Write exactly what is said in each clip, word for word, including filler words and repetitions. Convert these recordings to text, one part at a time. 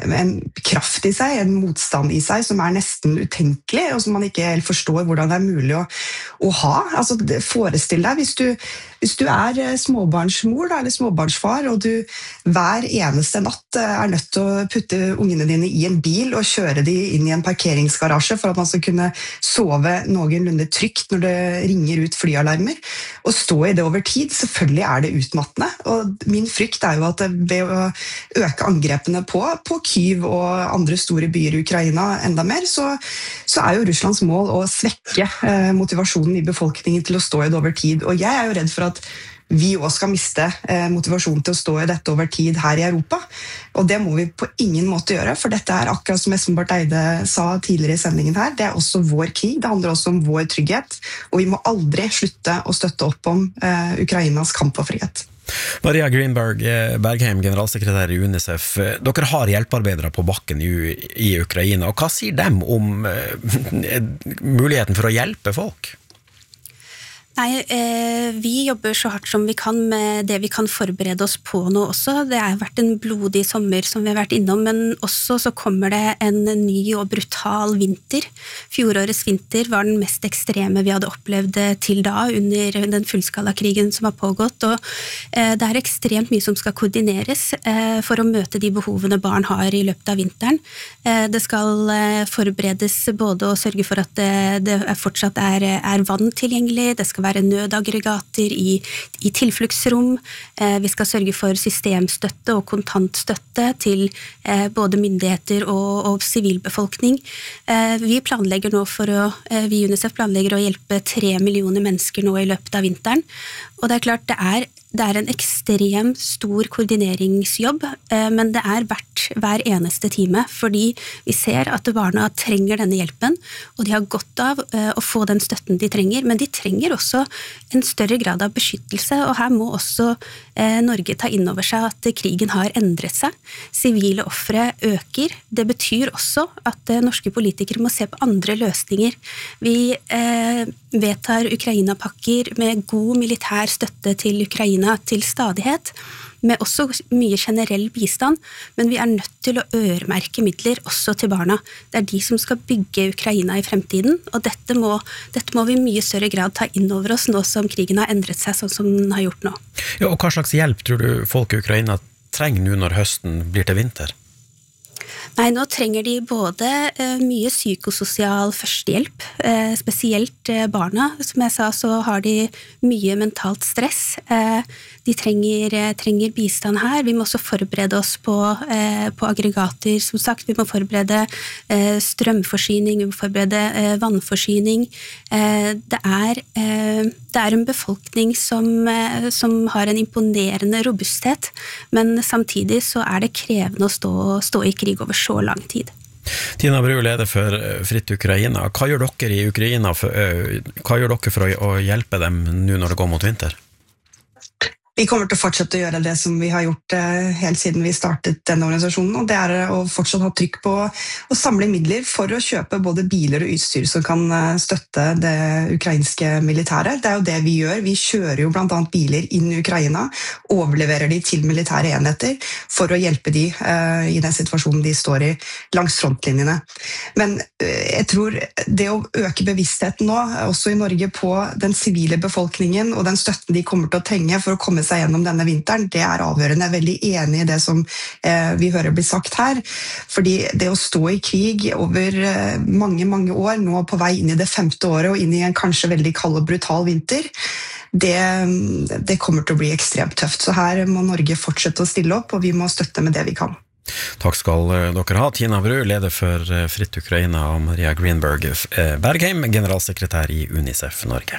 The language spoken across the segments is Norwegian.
en kraft i seg, en motstand i seg, som er nesten utenkelig, og som man ikke helt forstår hvordan det er mulig å, å ha. Altså, forestill deg, hvis du, hvis du er småbarnsmor da, eller småbarnsfar, og du hver eneste natt er nødt til å putte ungene dine i en bil og kjøre de inn i en parkeringsgarasje for at man skal kunne sove noenlunde trygt når det ringer ut flyalarmer, og stå i det over tid, selvfølgelig er det utmattende. Og min frykt er jo at ved å øke angrepene på, på Kyiv og andre store byer i Ukraina enda mer, så, så er jo Russlands mål å svekke eh, motivasjonen i befolkningen til å stå i det over tid. Og jeg er jo redd for at vi også skal miste eh, motivasjonen til å stå i dette over tid her i Europa. Og det må vi på ingen måte gjøre, for dette er akkurat som Espen Barth Eide sa tidligere i sendingen her, det er også vår krig, det handler også om vår trygghet, og vi må aldri slutte å støtte opp om eh, Ukrainas kamp for frihet. Maria Greenberg Bergheim, generalsekretær i UNICEF. Dere har hjelpearbeidere på bakken i, i Ukraina, og hva sier dem om eh, muligheten for å hjelpe folk? Nei, eh, vi jobber så hardt som vi kan med det vi kan forberede oss på nå også. Det har vært en blodig sommer som vi har vært innom, men også så kommer det en ny og brutal vinter. Fjorårets vinter var den mest ekstreme vi hadde opplevd til da, under den fullskalakrigen som har pågått, og eh, det er ekstremt mye som skal koordineres eh, for å møte de behovene barn har i løpet av vinteren. Eh, det skal eh, forberedes både å sørge for at det, det fortsatt er, er vann tilgjengelig, det skal være nødaggregater i, i tilfluktsrom. Eh, vi skal sørge for systemstøtte og kontantstøtte til eh, både myndigheter og, og sivilbefolkning. Eh, vi planlegger nå for å, eh, vi i UNICEF planlegger å hjelpe tre millioner mennesker nå i løpet av vinteren. Og det er klart, det er, det er en ekstrem stor koordineringsjobb, eh, men det er verdt hver eneste time, fordi vi ser at barna trenger denne hjelpen, og de har godt av eh, å få den støtten de trenger, men de trenger også en større grad av beskyttelse, og her må også eh, Norge ta inn over seg at krigen har endret seg. Sivile ofre øker. Det betyr også at eh, norske politikere må se på andre løsninger. Vi eh, vedtar Ukraina-pakker med god militær støtte til Ukraina til stadighet, med også mye generell bistand, men vi er nødt til å øremerke midler også til barna. Det er de som skal bygge Ukraina i fremtiden, og dette må, dette må vi i mye større grad ta inn over oss nå som krigen har endret seg sånn som den har gjort nå. Ja, og hva slags hjelp tror du folk i Ukraina trenger nå når høsten blir til vinter? Nei, nå trenger de både eh, mye psykososial førstehjelp, eh, spesielt eh, barna. Som jeg sa, så har de mye mentalt stress. Eh, de trenger, eh, trenger bistand her. Vi må også forberede oss på, eh, på aggregater. Som sagt, vi må forberede eh, strømforsyning, vi må forberede eh, vannforsyning. Eh, det, er, eh, det er en befolkning som, eh, som har en imponerende robusthet, men samtidig så er det krevende å stå, stå i krig over så lang tid. Tina Bru, leder for Fritt Ukraina. Hva gjør dere i Ukraina for, hva gjør dere for å hjelpe dem nå når det går mot vinter? Vi kommer til å fortsette å gjøre det som vi har gjort eh, helt siden vi startet denne organisasjonen, og det er å fortsatt ha trykk på å samle midler for å kjøpe både biler og utstyr som kan eh, støtte det ukrainske militæret. Det er jo det vi gjør. Vi kjører jo blant annet biler inn i Ukraina, overleverer de til militære enheter for å hjelpe de eh, i den situasjonen de står i langs frontlinjene. Men eh, jeg tror det å øke bevisstheten nå, også i Norge, på den sivile befolkningen og den støtten de kommer til å trenge for å komme seg gjennom denne vinteren, det er avgjørende. Jeg er veldig enig i det som eh, vi hører blir sagt her, fordi det å stå i krig over eh, mange, mange år, nå på vei inn i det femte året og inn i en kanskje veldig kald og brutal vinter, det, det kommer til å bli ekstremt tøft. Så her må Norge fortsette å stille opp, og vi må støtte med det vi kan. Takk skal dere ha. Tina Bru, leder for Fritt Ukraina, og Maria Greenberg Bergheim, generalsekretær i UNICEF Norge.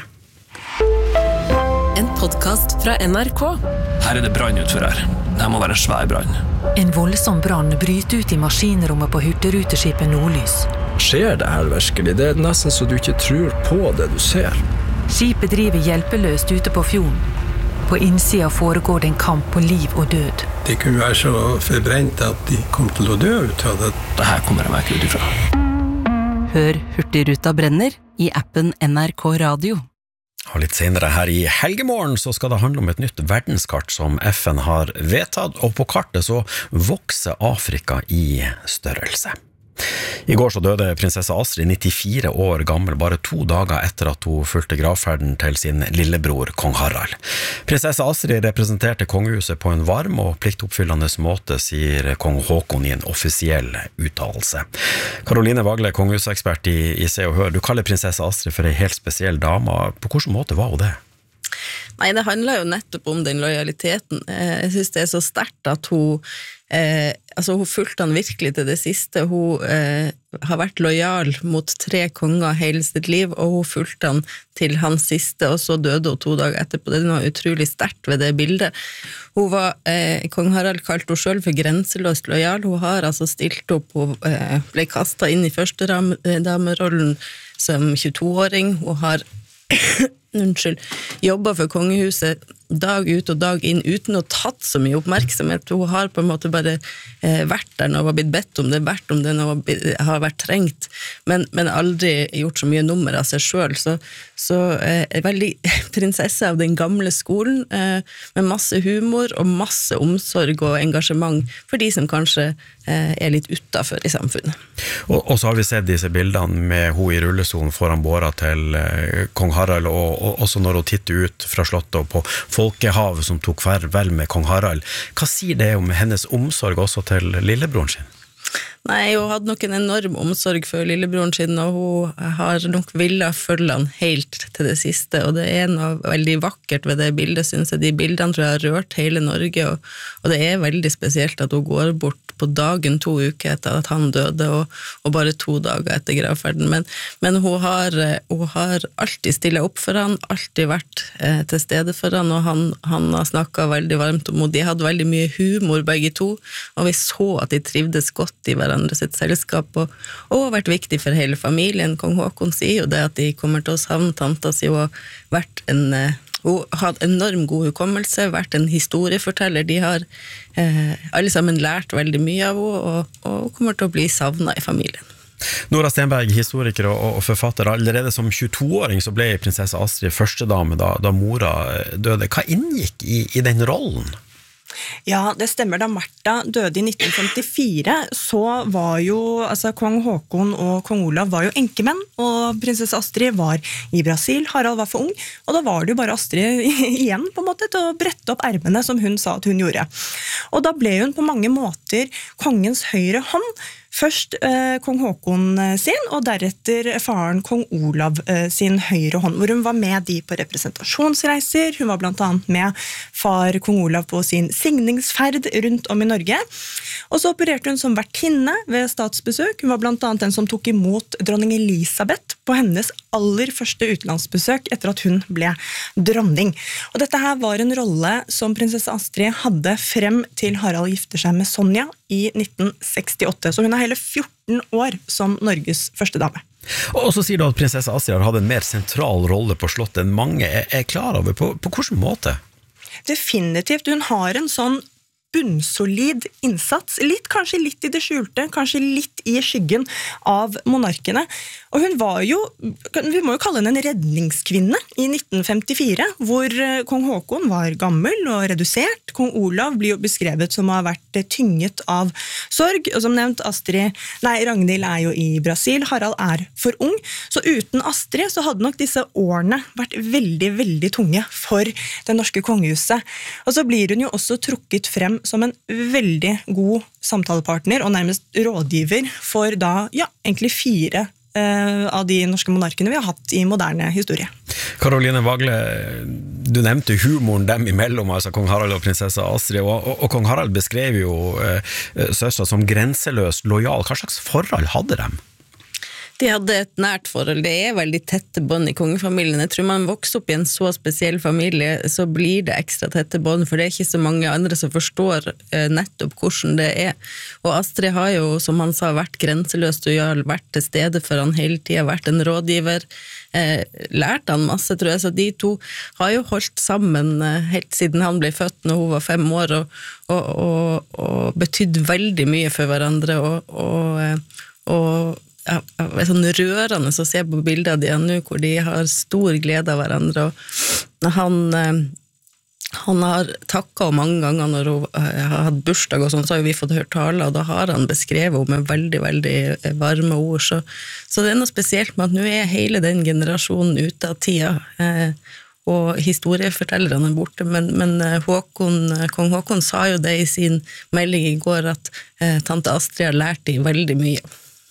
En podcast fra N R K. Her er det brann utfor her. Det må være en svær brann. En voldsom brann bryter ut i maskinrommet på hurtigruteskipet Nordlys. Skjer det her virkelig? Det er nesten så du ikke tror på det du ser. Skipet driver hjelpeløst ute på fjorden. På innsida foregår det en kamp på liv og død. De kunne være så forbrent at de kom til å dø ut av det. Det her kommer jeg meg ikke ut ifra. Hør Hurtigruta brenner i appen N R K Radio. Og litt senere her i helgemorgen så skal det handle om et nytt verdenskart som F N har vedtatt, og på kartet så vokser Afrika i størrelse. I går så døde prinsesse Astrid, nittifire år gammel, bare to dager etter at hun fulgte gravferden til sin lillebror, kong Harald. Prinsesse Astrid representerte kongehuset på en varm og pliktoppfyllende måte, sier kong Håkon i en offisiell uttalelse. Karoline Vagle, kongehusekspert i, i Se og Hør, du kaller prinsesse Astrid for en helt spesiell dame. På hvilken måte var hun det? Nei, det handler jo nettopp om den lojaliteten. Jeg synes det er så sterkt at hun Eh, altså hun fulgte han virkelig til det siste. Hun eh, har vært lojal mot tre konger hele sitt liv, og hun fulgte han til hans siste, og så døde hun to dager etterpå. Det er noe utrolig sterkt ved det bildet. Hun var, eh, kong Harald kalte hun selv for grenseløst lojal. Hun har altså stilt opp, hun eh, ble kastet inn i første damerollen som tjueto-åring. Hun har unnskyld, jobbet for kongehuset dag ut og dag inn uten å ha tatt så mye oppmerksomhet. Hun har på en måte bare eh, vært der når hun har blitt bedt om det, vært om det når hun har vært trengt, men, men aldri gjort så mye nummer av seg selv. Så, så eh, er veldig prinsesse av den gamle skolen, eh, med masse humor og masse omsorg og engasjement for de som kanskje eh, er litt utenfor i samfunnet. Og, og så har vi sett disse bildene med hun i rullestolen foran båra til eh, kong Harald, og, og også når hun titter ut fra slottet og på folkehavet som tok farvel med kong Harald. Hva sier det om hennes omsorg også til lillebroren sin? Nei, hun hadde nok en enorm omsorg for lillebroren sin, og hun har nok villet følge han helt til det siste, og det er noe veldig vakkert ved det bildet, synes jeg. De bildene tror jeg har rørt hele Norge, og, og det er veldig spesielt at hun går bort på dagen to uker etter at han døde, og, og bare to dager etter gravferden. Men, men hun, har, hun har alltid stillet opp for han, alltid vært eh, til stede for han, og han, han har snakket veldig varmt om henne. De hadde veldig mye humor begge to, og vi så at de trivdes godt i hverandre sitt selskap, og, og har vært viktig for hele familien. Kong Håkon sier jo det at de kommer til å savne tanta si, og har vært en... Eh, Hun har enorm god hukommelse, vært en historieforteller. De har eh, alle sammen lært veldig mye av henne, og, og kommer til å bli savnet i familien. Nora Stenberg, historiker og, og forfatter. Allerede som tjueto-åring så ble prinsesse Astrid førstedame da, da mora døde. Hva inngikk i, i den rollen? Ja, det stemmer. Da Martha døde i nitten femtifire, så var jo, altså kong Håkon og kong Olav var jo enkemenn, og prinsesse Astrid var i Brasil, Harald var for ung, og da var det jo bare Astrid igjen på en måte til å brette opp ermene som hun sa at hun gjorde. Og da ble hun på mange måter kongens høyre hånd, først eh, kong Håkon sin, og deretter faren kong Olav eh, sin høyre hånd, hvor hun var med de på representasjonsreiser. Hun var blant annet med far kong Olav på sin signingsferd rundt om i Norge. Og så opererte hun som vertinne ved statsbesøk. Hun var blant annet den som tok imot dronning Elisabeth på hennes aller første utenlandsbesøk etter at hun ble dronning. Og dette her var en rolle som prinsesse Astrid hadde frem til Harald gifter seg med Sonja i nitten sekstiåtte. Så hun er hele fjorten år som Norges første dame. Og så sier du at prinsesse Astrid har hatt en mer sentral rolle på slottet enn mange er klar over. På, på hvilken måte? Definitivt. Hun har en sånn bunnsolid innsats, litt, kanskje litt i det skjulte, kanskje litt i skyggen av monarkene. Og hun var jo, vi må jo kalle henne en redningskvinne i nitten femtifire, hvor kong Håkon var gammel og redusert. Kong Olav blir jo beskrevet som å ha vært tynget av sorg, og som nevnt, Astrid, nei, Ragnhild er jo i Brasil, Harald er for ung, så uten Astrid så hadde nok disse årene vært veldig, veldig tunge for det norske kongehuset. Og så blir hun jo også trukket frem som en veldig god samtalepartner og nærmest rådgiver for da, ja, egentlig fire eh, av de norske monarkene vi har hatt i moderne historie. Karoline Vagle, du nevnte humoren dem imellom, altså kong Harald og prinsesse Astrid, og, og, og kong Harald beskrev jo eh, søstera som grenseløst lojal. Hva slags forhold hadde de? De hadde et nært forhold. Det er veldig tette bånd i kongefamilien. Jeg tror man vokser opp i en så spesiell familie, så blir det ekstra tette bånd, for det er ikke så mange andre som forstår eh, nettopp hvordan det er. Og Astrid har jo, som han sa, vært grenseløst lojal, vært til stede for han hele tiden, vært en rådgiver, eh, lært han masse, tror jeg. Så de to har jo holdt sammen eh, helt siden han ble født når hun var fem år, og, og, og, og betydd veldig mye for hverandre, og, og, og er sånn rørende å se på bilder av de nå, hvor de har stor glede av hverandre, og han... Han har takket mange ganger når hun har hatt bursdag og sånn, så har vi fått hørt taler, og da har han beskrevet henne med veldig, veldig varme ord. Så, så det er noe spesielt med at nå er hele den generasjonen ute av tida, eh, og historiefortellerne er borte, men, men Håkon, kong Håkon sa jo det i sin melding i går, at eh, tante Astrid har lært dem veldig mye.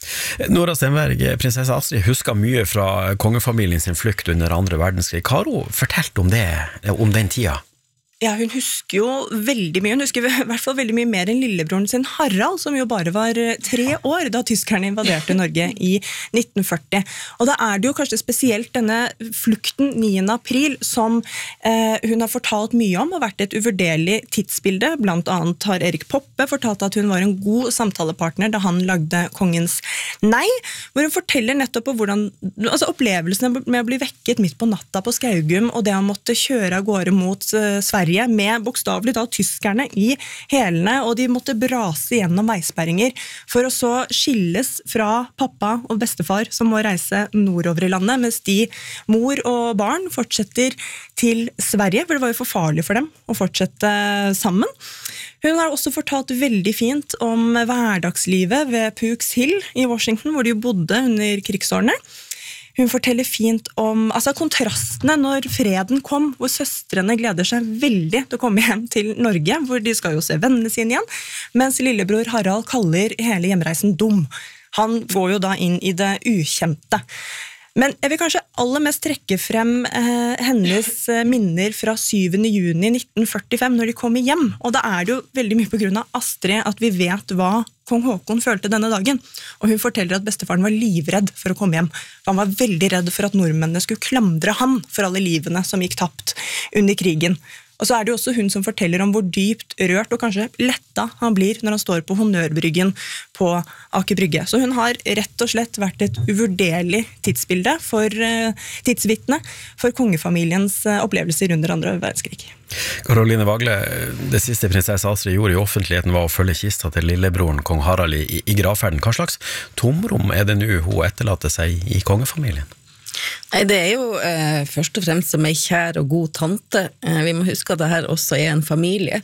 Nora Stenberg, prinsesse Astrid husker mye fra kongefamilien sin flukt under andre verdenskrig. Hva har hun fortalt om det, om den tida? Ja, hun husker jo veldig mye. Hun husker i hvert fall veldig mye mer enn lillebroren sin Harald, som jo bare var tre år da tyskerne invaderte Norge i nitten førti. Og da er det jo kanskje spesielt denne flukten niende april som eh, hun har fortalt mye om, og vært et uvurderlig tidsbilde. Blant annet har Erik Poppe fortalt at hun var en god samtalepartner da han lagde Kongens Nei, hvor hun forteller nettopp på hvordan, altså opplevelsene med å bli vekket midt på natta på Skaugum, og det å måtte kjøre av gårde mot uh, Sverige, med bokstavelig da tyskerne i hælene, og de måtte brase gjennom veisperringer for å så skilles fra pappa og bestefar som må reise nordover i landet, mens de, mor og barn, fortsetter til Sverige, for det var jo for farlig for dem å fortsette sammen. Hun har også fortalt veldig fint om hverdagslivet ved Pooks Hill i Washington, hvor de bodde under krigsårene. Hun forteller fint om altså, kontrastene når freden kom, hvor søstrene gleder seg veldig til å komme hjem til Norge, hvor de skal jo se vennene sine igjen, mens lillebror Harald kaller hele hjemreisen dum. Han går jo da inn i det ukjente. Men jeg vil kanskje aller mest trekke frem eh, hennes minner fra syvende juni nitten førtifem, når de kommer hjem. Og da er det jo veldig mye på grunn av Astrid at vi vet hva kong Håkon følte denne dagen. Og hun forteller at bestefaren var livredd for å komme hjem. Han var veldig redd for at nordmennene skulle klandre han for alle livene som gikk tapt under krigen. Og så er det jo også hun som forteller om hvor dypt rørt og kanskje letta han blir når han står på honnørbryggen på Aker Brygge. Så hun har rett og slett vært et uvurderlig tidsbilde for uh, tidsvitne for kongefamiliens uh, opplevelser under andre verdenskrig. Karoline Wagle, det siste prinsesse Astrid gjorde i offentligheten var å følge kista til lillebroren kong Harald i, i gravferden. Hva slags tomrom er det nå hun etterlater seg i kongefamilien? Nei, det er jo eh, først og fremst som en kjær og god tante. Eh, vi må huske at det her også er en familie.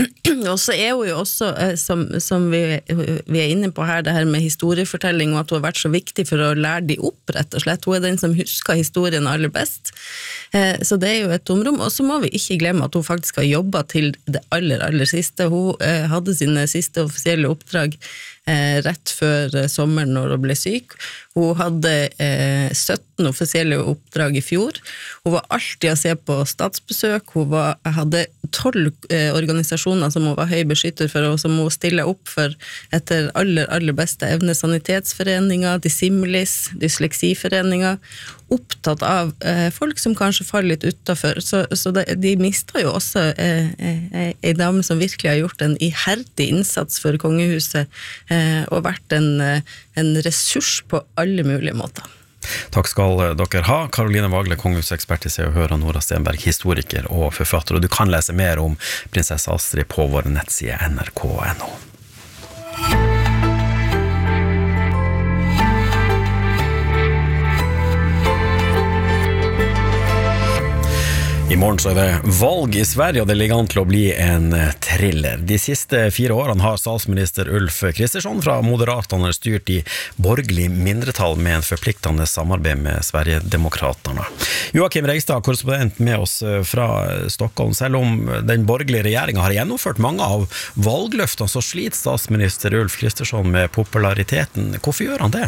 Og så er hun jo også, eh, som, som vi, vi er inne på her, det her med historiefortelling, og at hun har vært så viktig for å lære de opp, rett og slett. Hun er den som husker historien aller best. Eh, så det er jo et omrom. Og så må vi ikke glemme at hun faktisk har jobbet til det aller, aller siste. Hun eh, hadde sine siste offisielle oppdrag eh, rett før eh, sommeren når hun ble syk. Hun hadde eh, sytten offisielle oppdrag i fjor. Hun var alltid å se på statsbesøk. Hun var, hadde tolv eh, organisasjoner som hun var høy beskytter for, og som hun stiller opp for etter aller, aller beste evne. Sanitetsforeninger, Dissimilis, Dysleksiforeninger, opptatt av eh, folk som kanskje faller litt utenfor. Så, så det, de mistet jo også eh, eh, en dame som virkelig har gjort en iherdig innsats for kongehuset, eh, og vært en, en ressurs på alle mulige måter. Takk skal dere ha. Karoline Wagle, kongehusekspert i Se og Hør, og Nora Stenberg, historiker og forfatter. Og du kan lese mer om prinsesse Astrid på vår nettside N R K punktum N O. I morgen så er det valg i Sverige, og det ligger an til å bli en thriller. De siste fire årene har statsminister Ulf Kristersson fra Moderaterna styrt i borgerlig mindretall med en forpliktende samarbeid med Sverigedemokraterna. Joakim Reigstad, korrespondent med oss fra Stockholm. Selv om den borgerlige regjeringen har gjennomført mange av valgløftene, så sliter statsminister Ulf Kristersson med populariteten. Hvorfor gjør han det?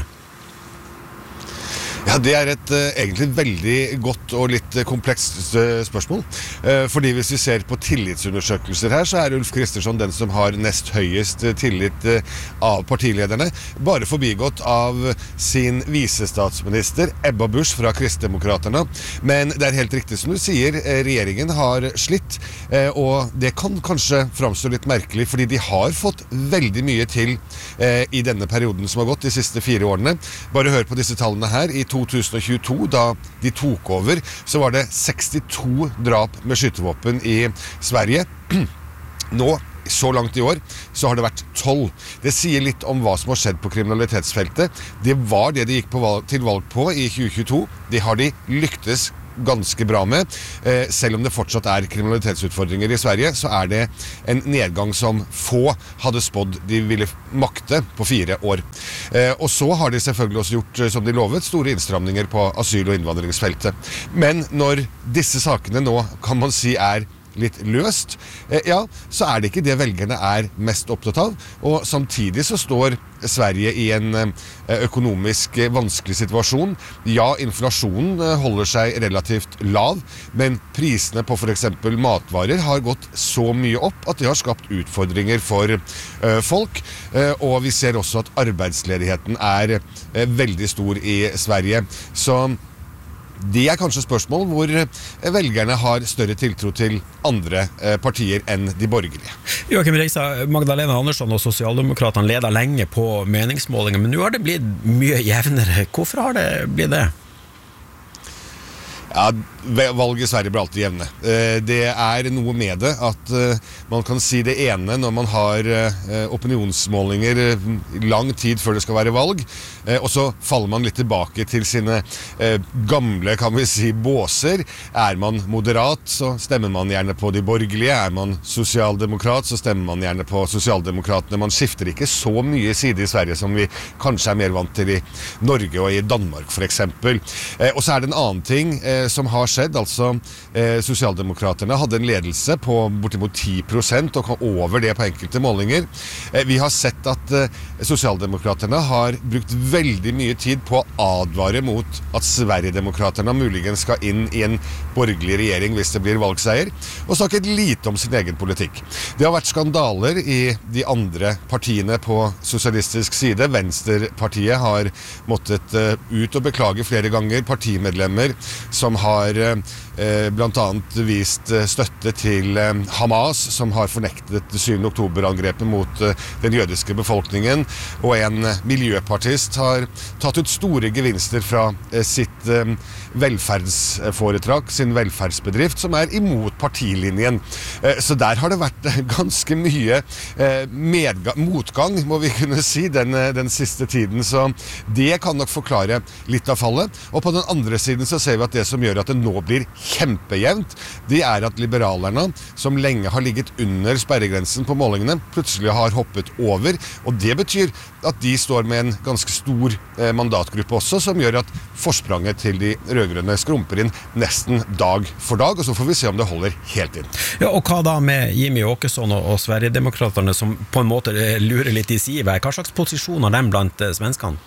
Ja, det er et uh, egentlig veldig godt og litt uh, komplekst uh, spørsmål. Uh, fordi hvis vi ser på tillitsundersøkelser her, så er Ulf Kristersson den som har nest høyest uh, tillit uh, av partilederne, bare forbigått av sin visestatsminister Ebba Busch fra Kristdemokraterna. Men det er helt riktig som du sier, uh, regjeringen har slitt, uh, og det kan kanskje framstå litt merkelig, fordi de har fått veldig mye til uh, i denne perioden som har gått de siste fire årene. Bare hør på disse tallene her. I to tusen og tjueto, da de tok over, så var det sekstito drap med skytevåpen i Sverige. Nå så langt i år, så har det vært tolv. Det sier litt om hva som har skjedd på kriminalitetsfeltet. Det var det de gikk på valg, til valg på i tjue tjueto. Det har de lyktes ganske bra med. Eh, selv om det fortsatt er kriminalitetsutfordringer i Sverige, så er det en nedgang som få hadde spådd de ville makte på fire år. Eh, og så har de selvfølgelig også gjort, som de lovet, store innstramninger på asyl- og innvandringsfeltet. Men når disse sakene nå, kan man si, er litt løst, eh, ja, så er det ikke det velgerne er mest opptatt av, og samtidig så står Sverige i en eh, økonomisk eh, vanskelig situasjon. Ja, inflasjonen eh, holder seg relativt lav, men prisene på for eksempel matvarer har gått så mye opp at det har skapt utfordringer for eh, folk, eh, og vi ser også at arbeidsledigheten er eh, veldig stor i Sverige. Så det er kanskje spørsmål hvor velgerne har større tiltro til andre partier enn de borgerlige. Joachim Reisa, Magdalena Andersson og Sosialdemokratene leder lenge på meningsmålinger, men nå har det blitt mye jevnere. Hvorfor har det blitt det? Ja, valget i Sverige blir alltid jevne. Det er noe med det at man kan si det ene når man har opinionsmålinger lang tid før det skal være valg, og så faller man litt tilbake til sine gamle, kan vi si, båser. Er man moderat, så stemmer man gjerne på de borgerlige. Er man sosialdemokrat, så stemmer man gjerne på sosialdemokratene. Man skifter ikke så mye side i Sverige som vi kanskje er mer vant til i Norge og i Danmark, for eksempel. Og så er det en annen ting som har skjedd, altså eh, Sosialdemokraterne hadde en ledelse på bortimot ti prosent og kom over det på enkelte målinger. Eh, vi har sett at eh, Sosialdemokraterne har brukt veldig mye tid på å advare mot at Sverigedemokraterne muligens skal inn i en borgerlig regjering hvis det blir valgseier, og snakket lite om sin egen politikk. Det har vært skandaler i de andre partiene på sosialistisk side. Venstrepartiet har måttet uh, ut og beklage flere ganger partimedlemmer som har eh, blant annet vist støtte til eh, Hamas, som har fornektet syvende oktober-angrepet mot eh, den jødiske befolkningen, og en eh, miljøpartist har tatt ut store gevinster fra eh, sitt eh, velferdsforetrak, sin velferdsbedrift, som er imot partilinjen. Eh, så der har det vært eh, ganske mye eh, medga- motgang, må vi kunne si, den, den siste tiden, så det kan nok forklare litt av fallet. Og på den andre siden så ser vi at det som gjør at det nå blir kjempejevnt, det er at liberalerne, som lenge har ligget under sperregrensen på målingene, plutselig har hoppet over, og det betyr at de står med en ganske stor eh, mandatgruppe også, som gjør at forspranget til de rødgrønne skrumper inn nesten dag for dag, og så får vi se om det holder helt inn. Ja, og hva da med Jimmy Åkesson og, og Sverigedemokraterne som på en måte lurer litt i sivet? Hva slags posisjon har dem blant eh, svenskene?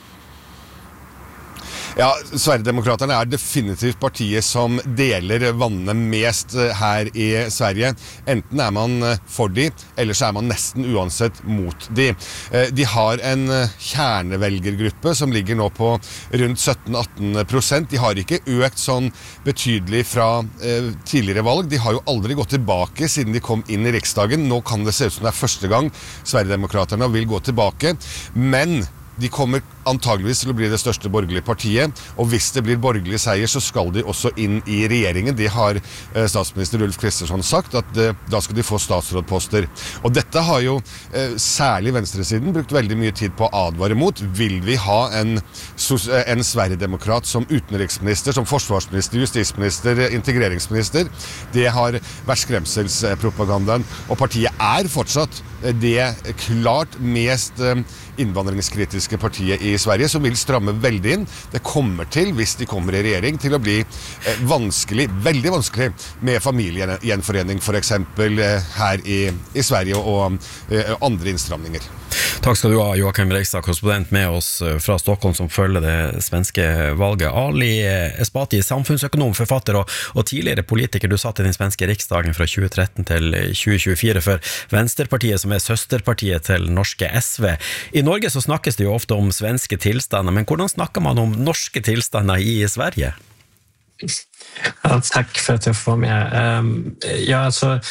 Ja, Sverigedemokraterne er definitivt partiet som deler vannene mest her i Sverige. Enten er man for de, eller så er man nesten uansett mot de. De har en kjernevelgergruppe som ligger nå på rundt sytten til atten prosent. De har ikke økt sånn betydelig fra tidligere valg. De har jo aldri gått tilbake siden de kom inn i Riksdagen. Nå kan det se ut som det er første gang Sverigedemokraterne vil gå tilbake, men de kommer antageligvis til å bli det største borgerlige partiet, og hvis det blir borgerlig seier, så skal de også inn i regjeringen. Det har eh, statsminister Ulf Kristersson sagt, at eh, da skal de få statsrådposter. Og dette har jo eh, særlig venstresiden brukt veldig mye tid på å advare mot. Vil vi ha en, en Sverigedemokrat som utenriksminister, som forsvarsminister, justisminister, integreringsminister? Det har vært skremselspropagandaen, og partiet er fortsatt det klart mest innvandringskritiske partiet i Sverige, som vil stramme veldig inn. Det kommer til, hvis de kommer i regjering, til å bli vanskelig, veldig vanskelig med familiegjenforening, for eksempel her i, i Sverige, og, og andre innstramninger. Takk skal du ha, Joachim Reisa, korrespondent med oss fra Stockholm, som følger det svenske valget. Ali Esbati, samfunnsøkonom, forfatter og, og tidligere politiker. Du satt i den svenske riksdagen fra tjue tretten til tjue tjuefire for Venstrepartiet, som er søsterpartiet til norske S V. I Norge så snakkes det jo ofte om svenske tilstander, men hvordan snakker man om norske tilstander i Sverige? Ja, tack för att jag får vara med. Ja, alltså,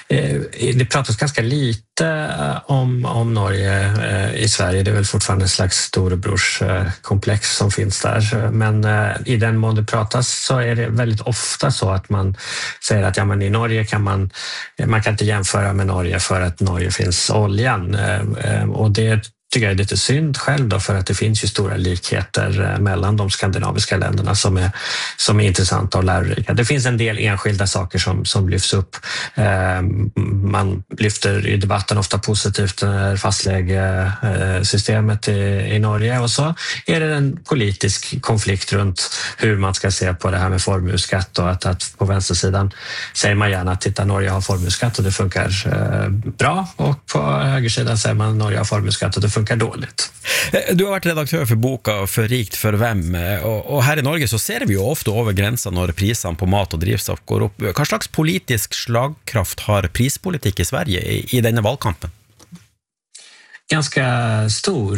Det pratas ganska lite om, om Norge i Sverige. Det är väl fortfarande en slags storebrorskomplex som finns där. Men i den mån det pratas så är det väldigt ofta så att man säger att ja, men i Norge kan man, man kan inte jämföra med Norge för att Norge finns oljan. Och det tycker jag är lite synd själv då, för att det finns ju stora likheter mellan de skandinaviska länderna som är, som är intressanta och lärorika. Det finns en del enskilda saker som, som lyfts upp. Man lyfter i debatten ofta positivt fastlägesystemet i, i Norge, och så är det en politisk konflikt runt hur man ska se på det här med formueskatt, och att, att på vänstersidan säger man gärna att titta, Norge har formueskatt och det funkar bra, och på högersidan säger man Norge har formueskatt och det funkar dåligt. Du har varit redaktör för boka För rikt för vem, och här i Norge så ser vi ju ofta över gränsen när priserna på mat och drivstoff går upp. Hva slags politisk slagkraft har prispolitik i Sverige i denna valkampen? Ganska stor,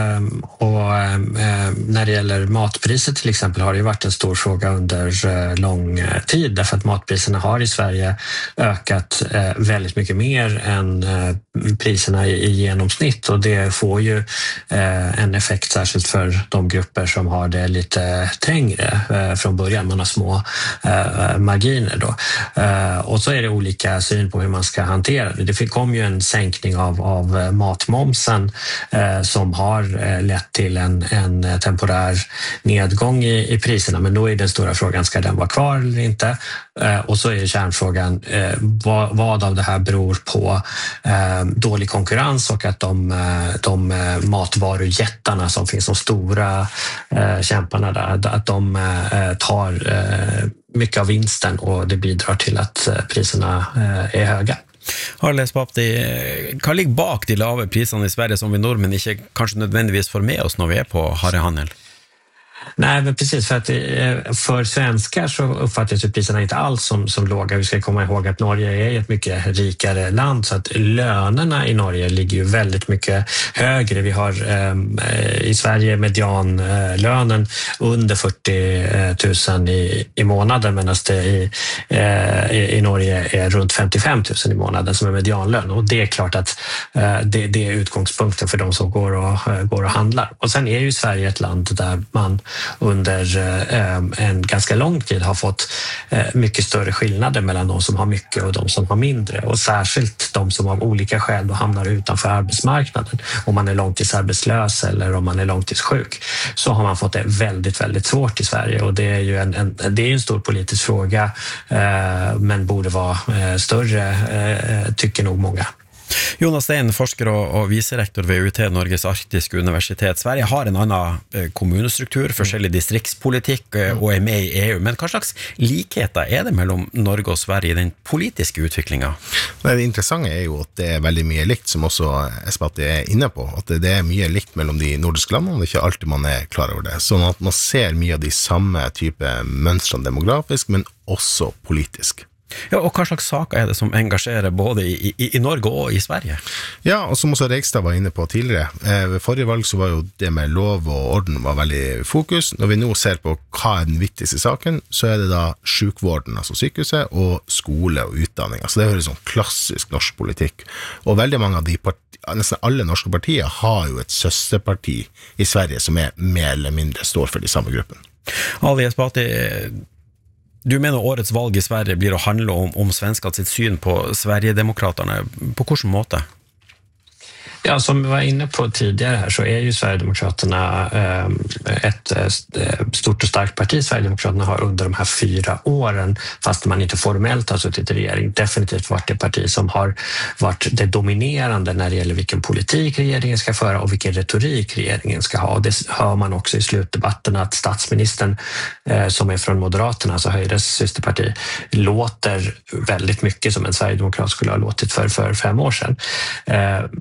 och när det gäller matpriser till exempel har det varit en stor fråga under lång tid, därför att matpriserna har i Sverige ökat väldigt mycket mer än priserna i genomsnitt, och det får ju en effekt särskilt för de grupper som har det lite trängre från början, man har små marginer då. Och så är det olika syn på hur man ska hantera det. Det kom ju en sänkning av, av matmoms Eh, som har eh, lett till en, en temporär nedgång i, i priserna, men då är den stora frågan, ska den vara kvar eller inte? Eh, och så är kärnfrågan, eh, vad, vad av det här beror på eh, dålig konkurrens, och att de, de matvarujättarna som finns, de stora eh, kämparna där, att de eh, tar eh, mycket av vinsten, och det bidrar till att eh, priserna eh, är höga. Harald Esbati, hva ligger bak de lave prisene i Sverige som vi nordmenn ikke kanskje nødvendigvis får med oss når vi er på harrehandel? Nej, men precis, för att för svenskar så uppfattas ju priserna inte alls som, som låga. Vi ska komma ihåg att Norge är ett mycket rikare land, så att lönerna i Norge ligger ju väldigt mycket högre. Vi har eh, i Sverige medianlönen under fyrtio tusen i, i månaden, medan det i, eh, i Norge är runt femtiofem tusen i månaden som är medianlön. Och det är klart att eh, det, det är utgångspunkten för de som går och, går och handlar. Och sen är ju Sverige ett land där man under en ganska lång tid har fått mycket större skillnader mellan de som har mycket och de som har mindre, och särskilt de som av olika skäl då hamnar utanför arbetsmarknaden. Om man är långtidsarbetslös eller om man är långtidssjuk, så har man fått det väldigt, väldigt svårt i Sverige, och det är ju en, en, det är en stor politisk fråga, men borde vara större, tycker nog många. Jonas Stein, forsker og viserektor ved U T, Norges Arktiske Universitet. Sverige har en annen kommunestruktur, forskjellig distriktspolitikk og er med i E U, men hva slags likheter er det mellom Norge og Sverige i den politiske utviklingen? Det interessante er jo at det er veldig mye likt, som også Esbati er inne på, at det er mye likt mellom de nordiske landene, og det er ikke alltid man er klar over det. Sånn at man ser mye av de samme type mønstrene demografisk, men også politisk. Ja, og hva slags saker er det som engasjerer både i, i, i Norge og i Sverige? Ja, og som også Reigstad var inne på tidligere, eh, ved forrige valg så var jo det med lov og orden var veldig fokus. Når vi nå ser på hva er den viktigste saken, så er det da sjukvården, altså sykehuset, og skole og utdanning. Altså det er jo sånn klassisk norsk politikk. Og veldig mange av de partier, nesten alle norske partier har jo et søsterparti i Sverige som er mer eller mindre står for de samme gruppen. Ali Esbati, du mener årets valg i Sverige blir å handle om, om svenskene sitt syn på Sverigedemokraterna. På hvilken måte? Ja, som vi var inne på tidigare här så är ju Sverigedemokraterna ett stort och starkt parti. Sverigedemokraterna har under de här fyra åren, fast man inte formellt har suttit i regering, definitivt varit det parti som har varit det dominerande när det gäller vilken politik regeringen ska föra och vilken retorik regeringen ska ha. Och det hör man också i slutdebatten, att statsministern som är från Moderaterna, alltså Höjres systerparti, låter väldigt mycket som en sverigedemokrat skulle ha låtit för, för fem år sedan.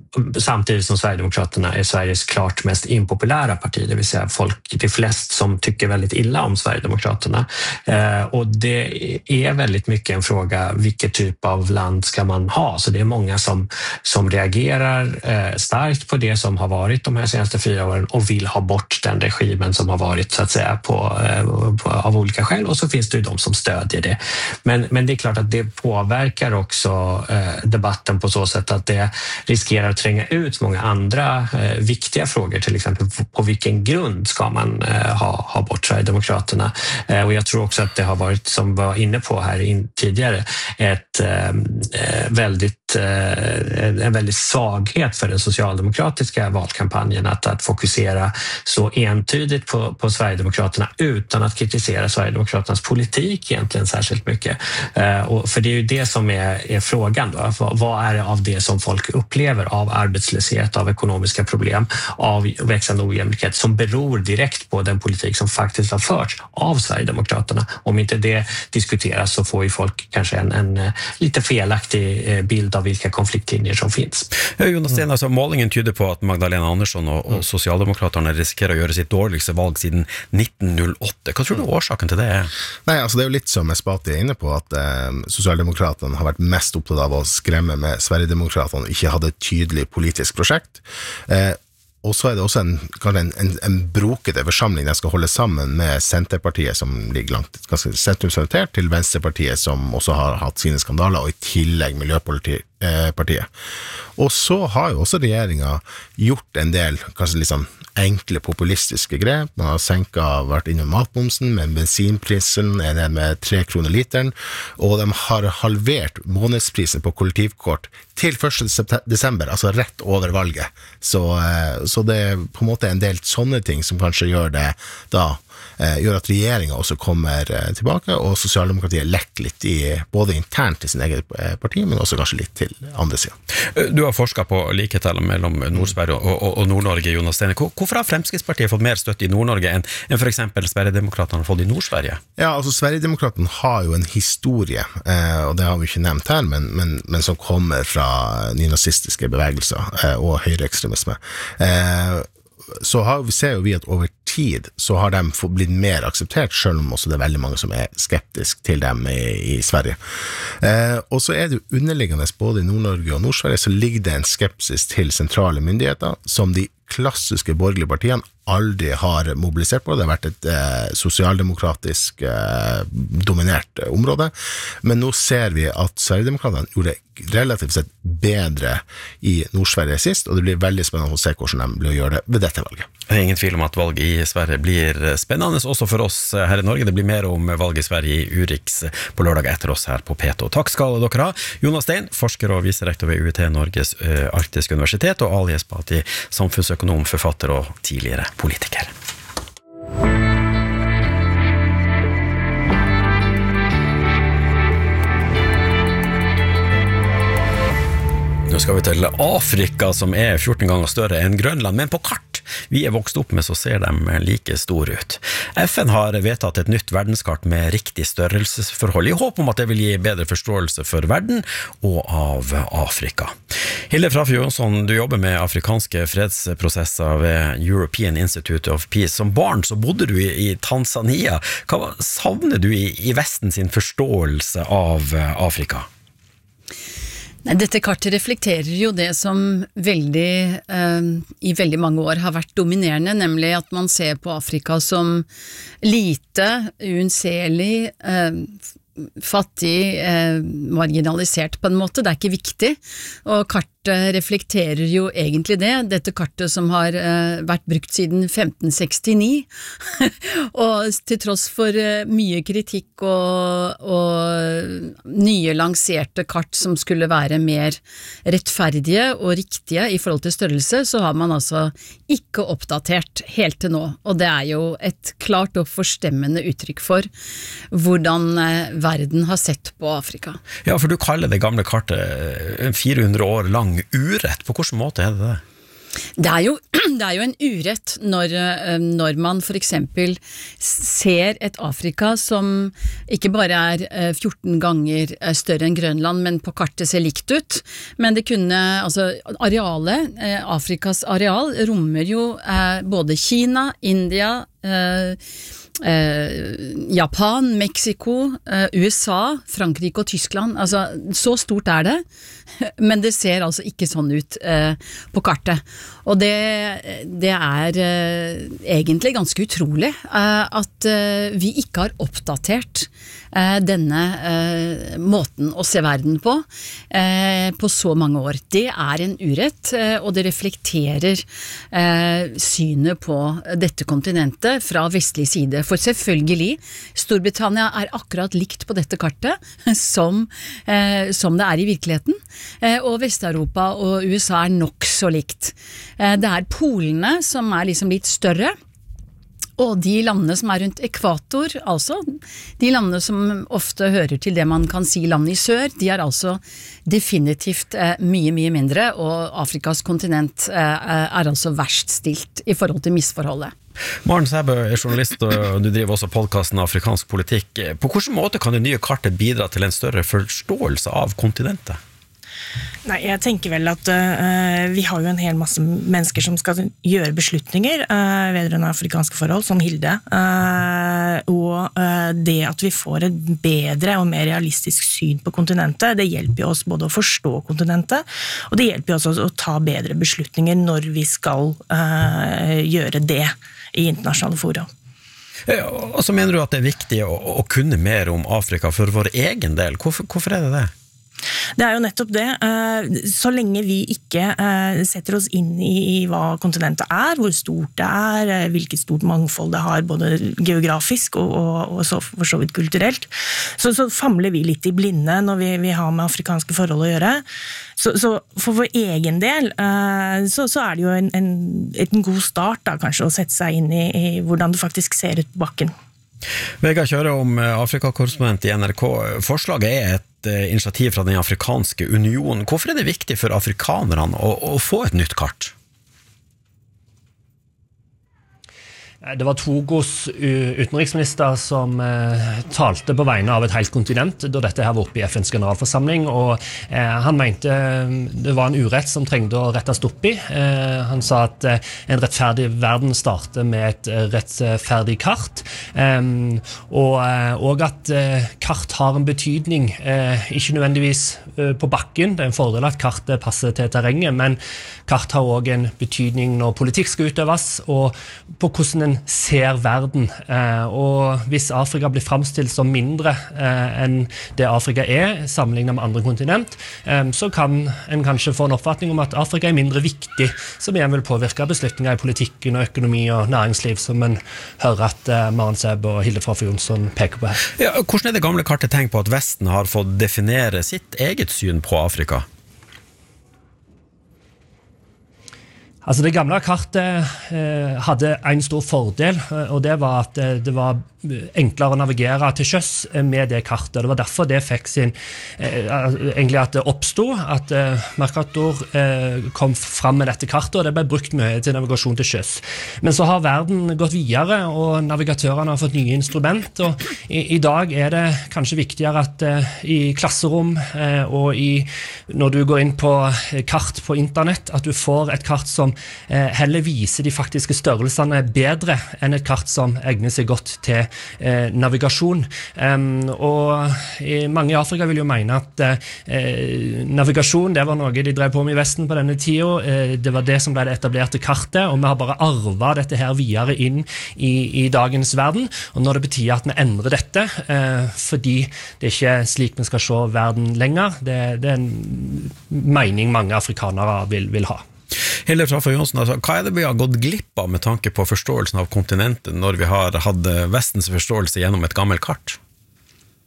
samtidigt som Sverigedemokraterna är Sveriges klart mest impopulära parti, det vill säga folk, det är flest som tycker väldigt illa om Sverigedemokraterna. Eh, och det är väldigt mycket en fråga, vilket typ av land ska man ha? Så det är många som, som reagerar eh, starkt på det som har varit de här senaste fyra åren och vill ha bort den regimen som har varit så att säga på, eh, på, av olika skäl, och så finns det ju de som stödjer det. Men, men det är klart att det påverkar också eh, debatten på så sätt att det riskerar att tränga ut många andra eh, viktiga frågor, till exempel på, på vilken grund ska man eh, ha, ha bort Sverigedemokraterna. Eh, och jag tror också att det har varit, som var inne på här in, tidigare, ett eh, väldigt, eh, en väldigt svaghet för den socialdemokratiska valkampanjen att, att fokusera så entydigt på, på Sverigedemokraterna utan att kritisera Sverigedemokraternas politik egentligen särskilt mycket. Eh, och för det är ju det som är, är frågan då. Vad, vad är det av det som folk upplever av arbetslöshet, av ekonomiska problem, av växande ojämlikhet som beror direkt på den politik som faktiskt har förts av Sverigedemokraterna? Om inte det diskuteras så får ju folk kanske en, en lite felaktig bild av vilka konfliktlinjer som finns. Ja, Jonas Sten, altså, målingen tyder på at Magdalena Andersson og, og Socialdemokraterne risikerer å gjøre sitt dårligste valg siden nitten null åtte. Hva tror du årsaken til det er? Nei, altså det er jo litt som Espati er inne på, at eh, Socialdemokraterne har vært mest opptatt av å skremme med Sverigedemokraterne og ikke hadde et tydelig politisk prosjekt. Eh, Og så er det også en, en, en, en brokete forsamling der skal holde sammen med Senterpartiet, som ligger langt ganske sentrumsorientert, til Venstrepartiet, som også har hatt sine skandaler, og i tillegg Miljøpartiet. Og så har jo også regjeringen gjort en del kanskje litt sånn enkle populistiske grep. Man har senket, vært innom matbomsen, men bensinprisen er ned med tre kroner literen, og de har halvert månedsprisen på kollektivkort til første desember, altså rett over valget. Så, så det er på en måte en del sånne ting som kanskje gjør det da, gjør at regjeringen også kommer tilbake, og Socialdemokratiet lekker litt i, både internt i sin egen parti, men også kanskje litt til andre siden. Du har forsket på likheter mellom Nord-Sverige og, og, og Nord-Norge, Jonas Stene. Hvorfor har Fremskrittspartiet fått mer støtte i Nord-Norge enn, enn for eksempel Sverigedemokraterne har fått i Nord-Sverige? Ja, altså Sverigedemokraterne har jo en historie, eh, og det har vi ikke nevnt her, men, men, men som kommer fra nynazistiske bevegelser eh, og høyreekstremisme. Eh, så har, vi ser jo vi at over tid så har de blitt mer akseptert, selv om også det er veldig mange som er skeptisk til dem i, i Sverige. Eh, og så er det jo underliggende både i Nord-Norge og Nord-Sverige, så ligger det en skepsis til sentrale myndigheter, som de klassiske borgerlige partiene aldri har mobilisert på. Det har vært et eh, sosialdemokratisk eh, dominert område, men nå ser vi at Sverigedemokraterne gjorde relativt sett bedre i Nord-Sverige sist, og det blir veldig spennende å se hvordan de blir å gjøre det ved dette valget. Det er ingen tvil om at valget i Sverige blir spennende, også for oss her i Norge. Det blir mer om valget i Sverige i Urix på lørdag etter oss her på P to. Takk skal dere ha. Jonas Stein, forsker og viserektor ved U I T Norges uh, Arktiske Universitet, og Ali Espati, samfunnsøkonom, forfatter og tidligere politiker. Nå skal vi til Afrika, som er fjorten ganger større enn Grønland, men på kart vi er vokst opp med, så ser de like store ut. F N har vedtatt et nytt verdenskart med riktig størrelsesforhold, i håp om at det vil gi bedre forståelse for verden og av Afrika. Hilde Frafjord Jonsson, du jobber med afrikanske fredsprosesser ved European Institute of Peace. Som barn så bodde du i, i Tanzania. Hva savner du i, i Vesten sin forståelse av Afrika? Nei, dette kartet reflekterer jo det som veldig, eh, i veldig mange år har vært dominerende, nemlig at man ser på Afrika som lite, uunnselig, eh, fattig, eh, marginalisert på en måte. Det er ikke viktig, og kartet reflekterer jo egentlig det. Dette kartet som har eh, vært brukt siden femten sekstini, og til tross for eh, mye kritikk og, og nye lanserte kart som skulle være mer rettferdige og riktige i forhold til størrelse, så har man altså ikke oppdatert helt til nå. Og det er jo et klart og forstemmende uttrykk for hvordan eh, verden har sett på Afrika. Ja, for du kaller det gamle kartet fire hundre år lang urett. På hvilken måte er det det? Det er jo, det er jo en urett når, når man for eksempel ser et Afrika som ikke bare er fjorten ganger større enn Grønland, men på kartet ser likt ut. Men det kunne, altså arealet, Afrikas areal rommer jo både Kina, India, eh, eh, Japan, Mexico, eh, U S A, Frankrike og Tyskland. Altså, så stort er det, men det ser altså ikke sånn ut eh, på kartet. Og det, det er eh, egentlig ganske utrolig eh, at eh, vi ikke har oppdatert eh, denne eh, måten å se verden på eh, på så mange år. Det er en urett, eh, og det reflekterer eh, synet på dette kontinentet fra vestlig side. For selvfølgelig, Storbritannia er akkurat likt på dette kartet som, eh, som det er i virkeligheten, eh, og Vest-Europa og U S A er nok så likt. Eh, det er polene som er liksom litt større, og de landene som er rundt ekvator, altså de landene som ofte hører til det man kan si land i sør, de er altså definitivt eh, mye, mye mindre, og Afrikas kontinent eh, er altså verst stilt i forhold til misforholdet. Maren Sæbø er journalist, og du driver også podcasten Afrikansk politikk. På hvilken måte kan det nye kartet bidra til en større forståelse av kontinentet? Nei, jeg tenker vel at uh, vi har jo en hel masse mennesker som skal gjøre beslutninger uh, vedrørende afrikanske forhold, som Hilde. Uh, og uh, det at vi får et bedre og mer realistisk syn på kontinentet, det hjelper jo oss både å forstå kontinentet, og det hjelper jo oss også å ta bedre beslutninger når vi skal uh, gjøre det i internasjonale fora. Og så mener du at det er viktig å, å kunne mer om Afrika for vår egen del. Hvorfor, hvorfor er det det? Det er jo nettopp det. Så lenge vi ikke setter oss inn i hva kontinentet er, hvor stort det er, hvilket stort mangfold det har, både geografisk og, og, og så, for så vidt kulturelt, så, så famler vi litt i blinde når vi, vi har med afrikanske forhold å gjøre. Så, så for vår egen del så, så er det jo en, en, en god start da, kanskje, å sette seg inn i, i hvordan det faktisk ser ut på bakken. Vegard Kjøre om Afrika-korrespondent i N R K. Forslaget er et initiativ fra den afrikanske unionen. Hvorfor er det viktig for afrikanerne å, å få et nytt kart? Det var Togos utenriksminister som eh, talte på vegne av et helt kontinent da dette her var oppe i F N's generalforsamling, og eh, han mente det var en urett som trengte å rettes opp i. Eh, han sa at eh, en rettferdig verden starter med et rettferdig kart, eh, og, eh, og at eh, kart har en betydning, eh, ikke nødvendigvis eh, på bakken. Det er en fordel at kartet passer til terrenget, men kart har også en betydning når politikk skal utøves, og på hvordan en ser verden, eh, og hvis Afrika blir fremstilt som mindre eh, enn det Afrika er sammenlignet med andre kontinent, eh, så kan en kanskje få en oppfatning om at Afrika er mindre viktig, som igjen vil påvirke beslutninger i politikken og økonomi og næringsliv, som en hører at eh, Maren Sæbø og Hilde Frafjord Jonsson peker på her. Ja, hvordan er det gamle kartet tenkt på at Vesten har fått definere sitt eget syn på Afrika? Altså det gamle kartet eh, hadde en stor fordel, og det var at eh, det var enklere å navigere til sjøs med det kartet. Det var derfor det fikk sin, eh, egentlig at det oppstod, at eh, Mercator eh, kom fram med dette kartet, og det ble brukt mye til navigasjon til sjøs. Men så har verden gått videre, og navigatørene har fått nye instrument, og i, i dag er det kanskje viktigere at eh, i klasserom eh, og i, når du går inn på kart på internett, at du får et kart som eh, heller viser de faktiske størrelsene bedre enn et kart som egner seg godt til Eh, navigasjon. Um, og i, mange i Afrika vil jo mene at eh, navigasjon, det var noe de drev på med i Vesten på denne tida. Eh, det var det som ble det etablerte kartet, og vi har bare arvet dette her videre inn i, i dagens verden. Og nå er det på tide at vi endrer dette, eh, fordi det er ikke slik vi skal se verden lenger. Det, det er en mening mange afrikanere vil, vil ha. Hilde Frafjord Jonsson, altså, hva er det vi har gått glipp av med tanke på forståelsen av kontinentet når vi har hatt Vestens forståelse gjennom et gammelt kart?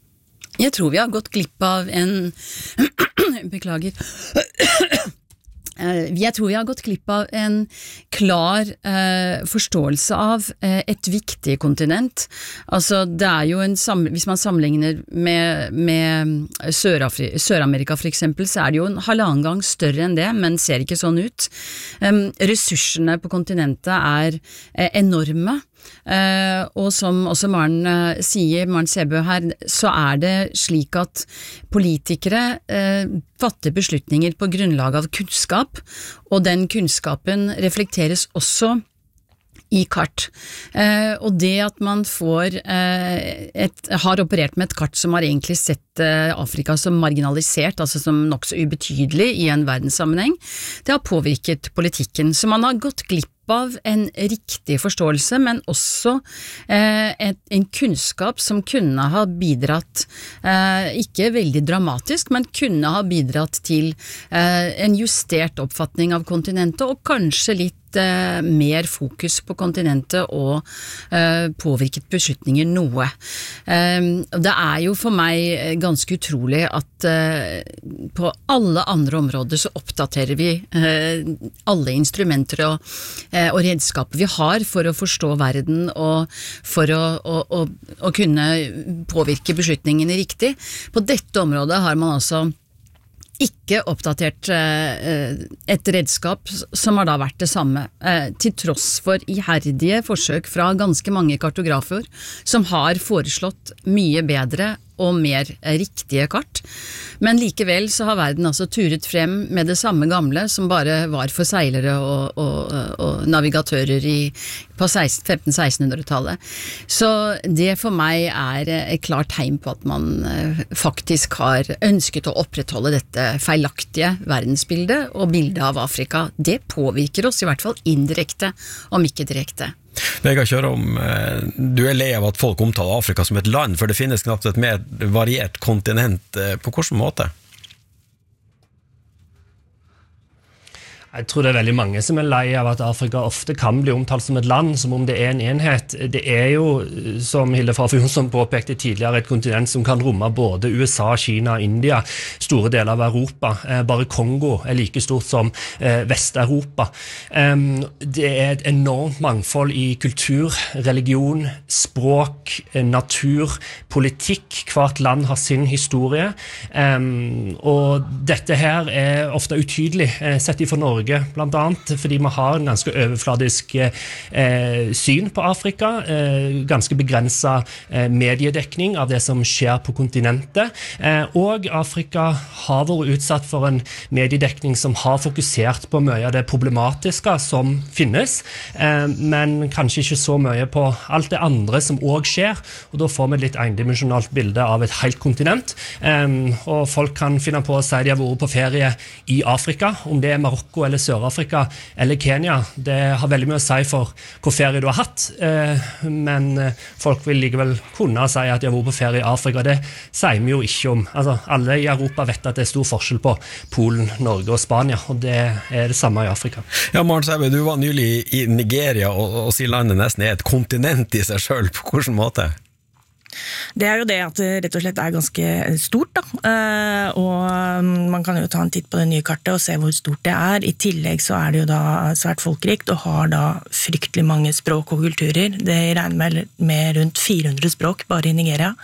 Jeg tror vi har gått glipp av en beklager Jeg tror vi har gått glipp av en klar eh, forståelse av eh, et viktig kontinent. Altså, det er jo en hvis man sammenligner med, med Sør-Afri- Sør-Amerika for eksempel, så er det jo en halvannen gang større enn det, men ser ikke sånn ut. Um, ressursene på kontinentet er eh, enorme. Uh, og som også Maren uh, sier, Maren Sæbø her, så er det slik at politikere uh, fatter beslutninger på grunnlag av kunnskap, og den kunnskapen reflekteres også i kart. Uh, og det at man får uh, et, har operert med et kart som har egentlig sett uh, Afrika som marginalisert, altså som nok så ubetydelig i en verdenssammenheng, det har påvirket politikken, så man har gått glipp av en riktig forståelse, men også eh, et, en kunnskap som kunne ha bidratt, eh, ikke veldig dramatisk, men kunne ha bidratt til eh, en justert oppfatning av kontinentet, og kanskje litt eh, mer fokus på kontinentet og eh, påvirket beslutninger noe. Eh, det er jo for meg ganske utrolig at eh, på alle andre områder så oppdaterer vi eh, alle instrumenter og og redskaper vi har for å forstå verden og for å, å, å, å kunne påvirke beslutningene riktig. På dette området har man altså ikke oppdatert eh, et redskap som har da vært det samme, eh, til tross for iherdige forsøk fra ganske mange kartografer som har foreslått mye bedre og mer riktige kart. Men likevel så har verden altså turet frem med det samme gamle som bare var for seilere og, og, og navigatører i, på femten-sekstenhundretallet. Så det for meg er et klart tegn på at man faktisk har ønsket å opprettholde dette feilaktige verdensbildet og bildet av Afrika. Det påvirker oss i hvert fall indirekte, om ikke direkte. Vegard Kjørom, du er lei av at folk omtaler Afrika som et land, for det finnes knapt et mer variert kontinent. På hvilken måte? Jeg tror det er veldig mange som er lei av at Afrika ofte kan bli omtalt som et land, som om det er en enhet. Det er jo, som Hilde Frafjord Jonsson påpekte tidligere, et kontinent som kan romme både U S A, Kina, India, store deler av Europa. Bare Kongo er like stort som Vest-Europa. Det er et enormt mangfold i kultur, religion, språk, natur, politikk. Hvert land har sin historie. Og dette her er ofte utydelig sett ifra Norge, blant annet, fordi vi har en ganske overfladisk eh, syn på Afrika, eh, ganske begrenset eh, mediedekning av det som skjer på kontinentet, eh, og Afrika har vært utsatt for en mediedekning som har fokusert på mye av det problematiske som finnes, eh, men kanskje ikke så mye på alt det andre som også skjer, og da får vi et litt endimensjonalt bilde av et helt kontinent, eh, og folk kan finne på å si de har vært på ferie i Afrika, om det er Marokko eller Sør-Afrika eller Kenya. Det har veldig mye å si for hvor ferie du har hatt, men folk vil likevel kunne si at de har vært på ferie i Afrika. Det sier vi jo ikke om. Altså, alle i Europa vet at det er stor forskjell på Polen, Norge og Spania, og det er det samme i Afrika. Ja, Maren Sæbø, du var nylig i Nigeria, og, og sier landet nesten er et kontinent i seg selv. På hvilken måte? Det er jo det at det rett og slett er ganske stort da, og man kan jo ta en titt på det nye kartet og se hvor stort det er. I tillegg så er det jo da svært folkerikt og har da fryktelig mange språk og kulturer. Det regner med, med rundt fire hundre språk bare i Nigeria.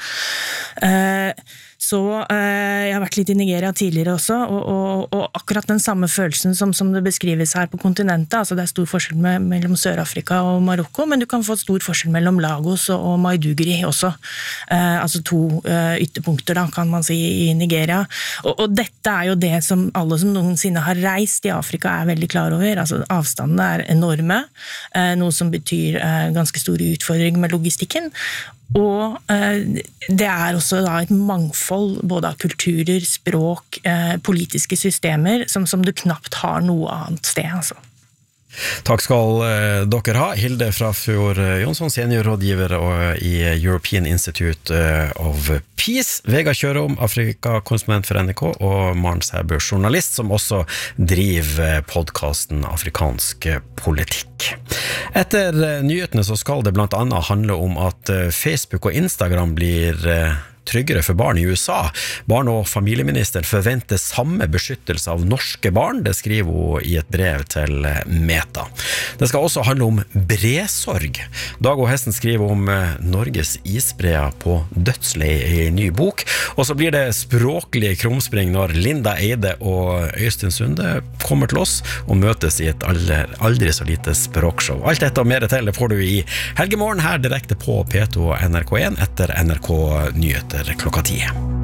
Så eh, jeg har vært litt i Nigeria tidligere også, og, og, og akkurat den samme følelsen som, som det beskrives her på kontinentet, altså det er stor forskjell med, mellom Sør-Afrika og Marokko, men du kan få stor forskjell mellom Lagos og, og Maiduguri også, eh, altså to eh, ytterpunkter da, kan man si, i Nigeria. Og, og dette er jo det som alle som noensinne har reist i Afrika er veldig klar over, altså avstandene er enorme, eh, noe som betyr eh, ganske store utfordringer med logistikken, og eh, det er også da et mangfold både av kulturer, språk, eh, politiske systemer som, som du knapt har noe annet sted, altså. Takk skal eh, dere ha. Hilde Frafjord Jonsson, seniorrådgiver i European Institute of Peace, Vegard Kjørom, Afrika-konsument for N R K, og Maren Sæbø, journalist, som også driver podcasten Afrikansk politikk. Etter nyhetene så skal det blant annet handle om at Facebook og Instagram blir tryggere for barn i U S A. Barn- og familieminister forventer samme beskyttelse av norske barn, det skriver hun i et brev til Meta. Det skal også handle om bresorg. Dag og Hesten skriver om Norges isbreer på dødsleie i en ny bok, og så blir det språklig krumspring når Linda Eide og Øystein Sunde kommer til oss og møtes i et aldri, aldri så lite språkshow. Alt dette og mer til det får du i Helgemorgen her direkte på P to og N R K en etter N R K Nyheter klokka ti.